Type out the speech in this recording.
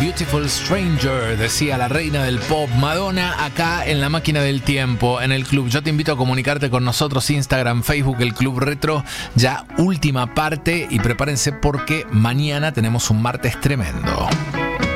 Beautiful Stranger, decía la reina del pop Madonna, acá en la máquina del tiempo, en el club. Yo te invito a comunicarte con nosotros, Instagram, Facebook, el Club Retro, ya última parte, y prepárense porque mañana tenemos un martes tremendo.